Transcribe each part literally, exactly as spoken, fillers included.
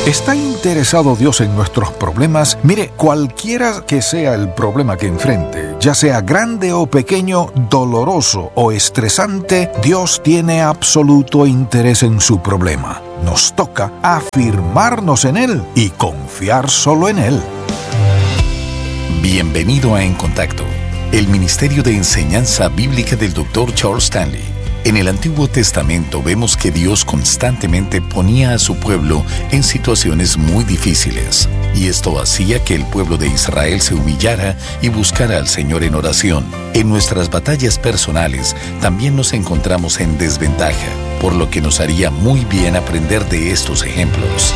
¿Está interesado Dios en nuestros problemas? Mire, cualquiera que sea el problema que enfrente, ya sea grande o pequeño, doloroso o estresante, Dios tiene absoluto interés en su problema. Nos toca afirmarnos en Él y confiar solo en Él. Bienvenido a En Contacto, el Ministerio de Enseñanza Bíblica del doctor Charles Stanley. En el Antiguo Testamento vemos que Dios constantemente ponía a su pueblo en situaciones muy difíciles, y esto hacía que el pueblo de Israel se humillara y buscara al Señor en oración. En nuestras batallas personales también nos encontramos en desventaja, por lo que nos haría muy bien aprender de estos ejemplos.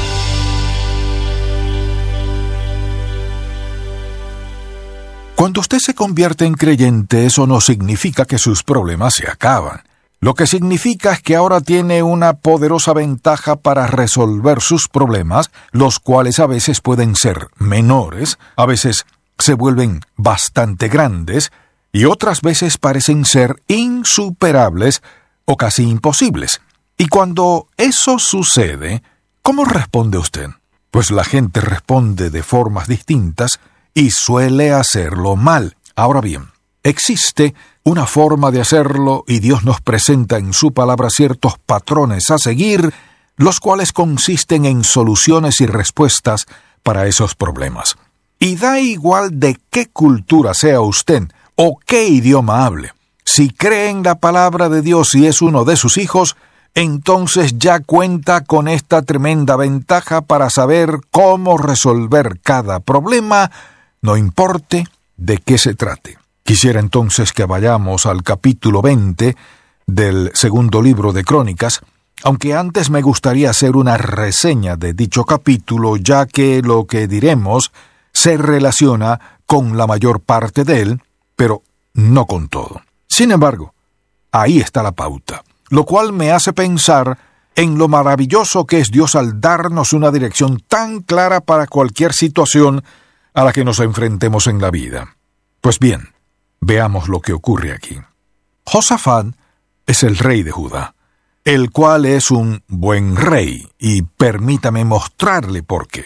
Cuando usted se convierte en creyente, eso no significa que sus problemas se acaban. Lo que significa es que ahora tiene una poderosa ventaja para resolver sus problemas, los cuales a veces pueden ser menores, a veces se vuelven bastante grandes y otras veces parecen ser insuperables o casi imposibles. Y cuando eso sucede, ¿cómo responde usted? Pues la gente responde de formas distintas y suele hacerlo mal. Ahora bien, existe una forma de hacerlo y Dios nos presenta en su palabra ciertos patrones a seguir, los cuales consisten en soluciones y respuestas para esos problemas. Y da igual de qué cultura sea usted o qué idioma hable. Si cree en la palabra de Dios y es uno de sus hijos, entonces ya cuenta con esta tremenda ventaja para saber cómo resolver cada problema, no importe de qué se trate. Quisiera entonces que vayamos al capítulo veinte del segundo libro de Crónicas, aunque antes me gustaría hacer una reseña de dicho capítulo, ya que lo que diremos se relaciona con la mayor parte de él, pero no con todo. Sin embargo, ahí está la pauta, lo cual me hace pensar en lo maravilloso que es Dios al darnos una dirección tan clara para cualquier situación a la que nos enfrentemos en la vida. Pues bien, veamos lo que ocurre aquí. Josafat es el rey de Judá, el cual es un buen rey, y permítame mostrarle por qué.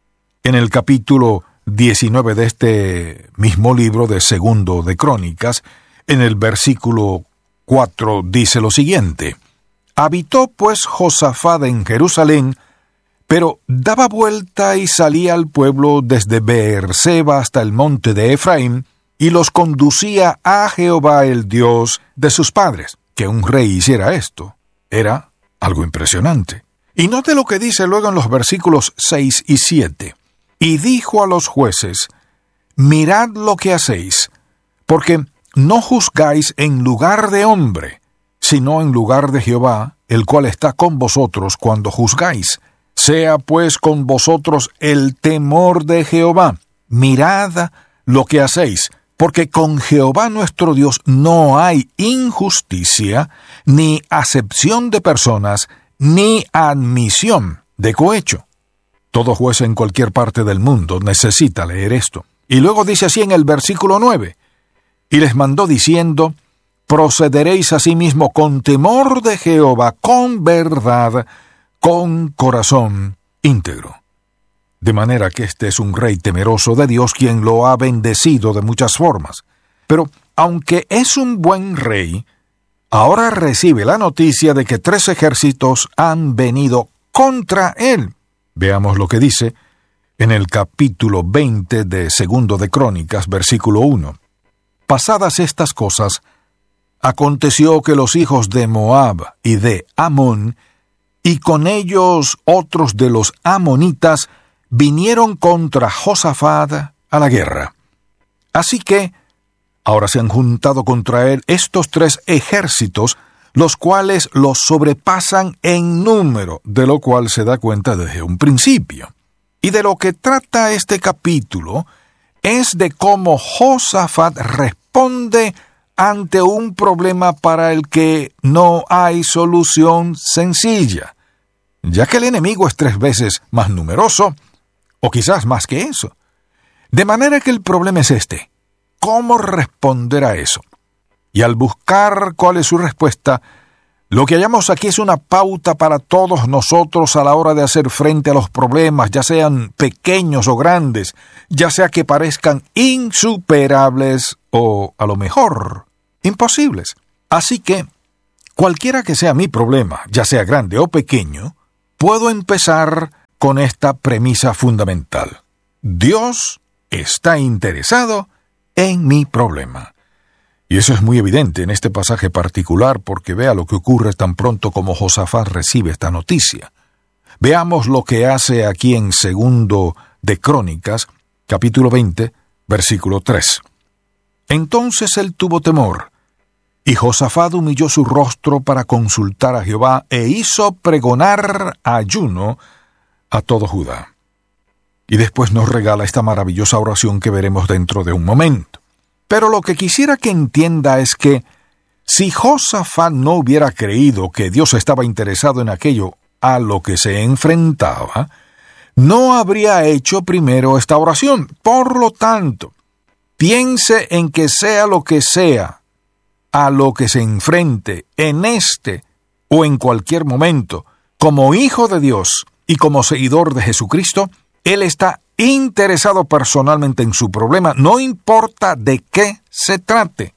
En el capítulo diecinueve de este mismo libro de Segundo de Crónicas, en el versículo cuatro dice lo siguiente: Habitó pues Josafat en Jerusalén, pero daba vuelta y salía al pueblo desde Beerseba hasta el monte de Efraín, y los conducía a Jehová el Dios de sus padres. Que un rey hiciera esto era algo impresionante. Y note lo que dice luego en los versículos seis y siete. Y dijo a los jueces: Mirad lo que hacéis, porque no juzgáis en lugar de hombre, sino en lugar de Jehová, el cual está con vosotros cuando juzgáis. Sea pues con vosotros el temor de Jehová. Mirad lo que hacéis, porque con Jehová nuestro Dios no hay injusticia, ni acepción de personas, ni admisión de cohecho. Todo juez en cualquier parte del mundo necesita leer esto. Y luego dice así en el versículo nueve: Y les mandó diciendo: Procederéis asimismo con temor de Jehová, con verdad, con corazón íntegro. De manera que este es un rey temeroso de Dios, quien lo ha bendecido de muchas formas. Pero, aunque es un buen rey, ahora recibe la noticia de que tres ejércitos han venido contra él. Veamos lo que dice en el capítulo veinte de Segundo de Crónicas, versículo uno. Pasadas estas cosas, aconteció que los hijos de Moab y de Amón, y con ellos otros de los amonitas, vinieron contra Josafat a la guerra. Así que ahora se han juntado contra él estos tres ejércitos, los cuales los sobrepasan en número, de lo cual se da cuenta desde un principio. Y de lo que trata este capítulo es de cómo Josafat responde ante un problema para el que no hay solución sencilla, ya que el enemigo es tres veces más numeroso, o quizás más que eso. De manera que el problema es este: ¿cómo responder a eso? Y al buscar cuál es su respuesta, Lo que hallamos aquí es una pauta para todos nosotros a la hora de hacer frente a los problemas, ya sean pequeños o grandes, ya sea que parezcan insuperables o, a lo mejor, imposibles. Así que, cualquiera que sea mi problema, ya sea grande o pequeño, puedo empezar con esta premisa fundamental. Dios está interesado en mi problema. Y eso es muy evidente en este pasaje particular porque vea lo que ocurre tan pronto como Josafat recibe esta noticia. Veamos lo que hace aquí en Segundo de Crónicas, capítulo veinte, versículo tres. Entonces él tuvo temor, y Josafat humilló su rostro para consultar a Jehová e hizo pregonar ayuno a todo Judá. Y después nos regala esta maravillosa oración que veremos dentro de un momento. Pero lo que quisiera que entienda es que si Josafat no hubiera creído que Dios estaba interesado en aquello a lo que se enfrentaba, no habría hecho primero esta oración. Por lo tanto, piense en que sea lo que sea a lo que se enfrente en este o en cualquier momento, como hijo de Dios y como seguidor de Jesucristo, Él está interesado personalmente en su problema, no importa de qué se trate.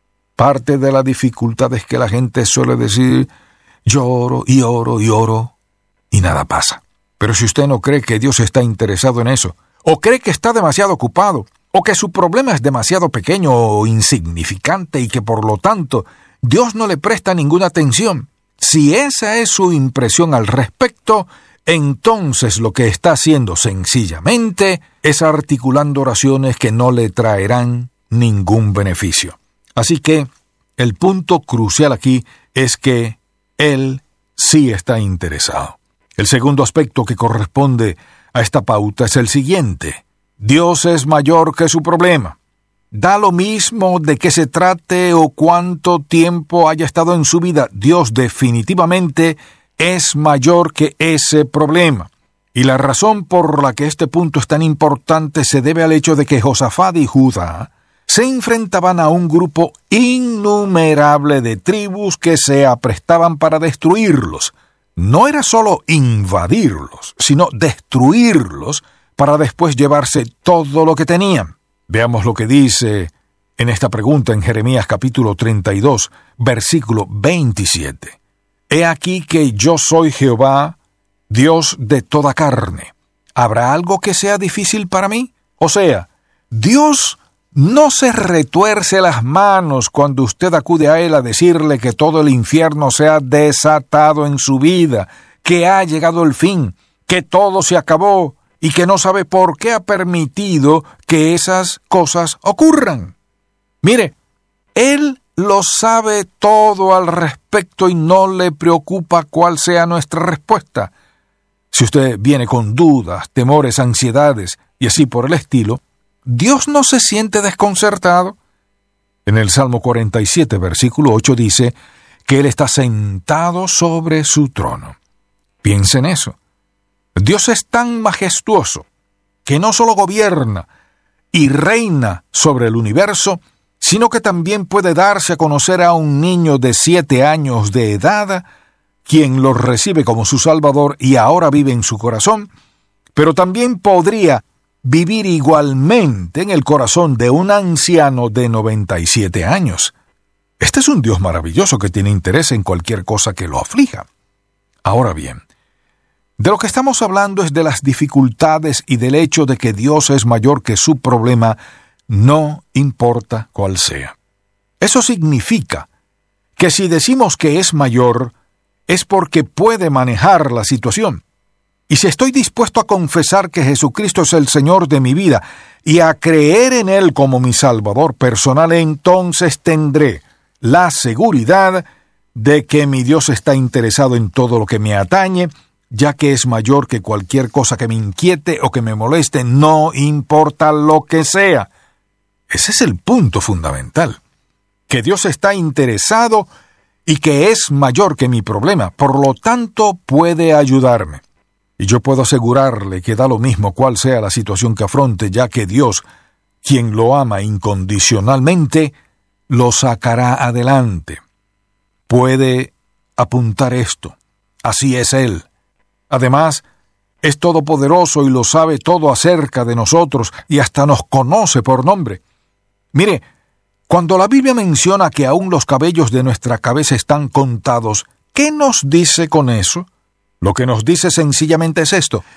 Parte de la dificultad es que la gente suele decir, yo oro y oro y oro, y nada pasa. Pero si usted no cree que Dios está interesado en eso, o cree que está demasiado ocupado, o que su problema es demasiado pequeño o insignificante y que por lo tanto Dios no le presta ninguna atención, si esa es su impresión al respecto, entonces lo que está haciendo sencillamente es articulando oraciones que no le traerán ningún beneficio. Así que el punto crucial aquí es que Él sí está interesado. El segundo aspecto que corresponde a esta pauta es el siguiente. Dios es mayor que su problema. Da lo mismo de qué se trate o cuánto tiempo haya estado en su vida. Dios definitivamente es mayor que ese problema. Y la razón por la que este punto es tan importante se debe al hecho de que Josafat y Judá se enfrentaban a un grupo innumerable de tribus que se aprestaban para destruirlos. No era solo invadirlos, sino destruirlos para después llevarse todo lo que tenían. Veamos lo que dice en esta pregunta en Jeremías capítulo treinta y dos, versículo veintisiete. He aquí que yo soy Jehová, Dios de toda carne. ¿Habrá algo que sea difícil para mí? O sea, Dios no se retuerce las manos cuando usted acude a Él a decirle que todo el infierno se ha desatado en su vida, que ha llegado el fin, que todo se acabó y que no sabe por qué ha permitido que esas cosas ocurran. Mire, Él lo sabe todo al respecto y no le preocupa cuál sea nuestra respuesta. Si usted viene con dudas, temores, ansiedades y así por el estilo, Dios no se siente desconcertado. En el Salmo cuarenta y siete, versículo ocho dice que Él está sentado sobre su trono. Piensa en eso. Dios es tan majestuoso que no solo gobierna y reina sobre el universo, sino que también puede darse a conocer a un niño de siete años de edad, quien lo recibe como su Salvador y ahora vive en su corazón, pero también podría vivir igualmente en el corazón de un anciano de noventa y siete años. Este es un Dios maravilloso que tiene interés en cualquier cosa que lo aflija. Ahora bien, de lo que estamos hablando es de las dificultades y del hecho de que Dios es mayor que su problema, no importa cuál sea. Eso significa que si decimos que es mayor, es porque puede manejar la situación. Y si estoy dispuesto a confesar que Jesucristo es el Señor de mi vida y a creer en Él como mi Salvador personal, entonces tendré la seguridad de que mi Dios está interesado en todo lo que me atañe, ya que es mayor que cualquier cosa que me inquiete o que me moleste, no importa lo que sea. Ese es el punto fundamental, que Dios está interesado y que es mayor que mi problema, por lo tanto puede ayudarme. Y yo puedo asegurarle que da lo mismo cuál sea la situación que afronte, ya que Dios, quien lo ama incondicionalmente, lo sacará adelante. Puede apuntar esto. Así es Él. Además, es todopoderoso y lo sabe todo acerca de nosotros y hasta nos conoce por nombre. Mire, cuando la Biblia menciona que aún los cabellos de nuestra cabeza están contados, ¿qué nos dice con eso? Lo que nos dice sencillamente es esto: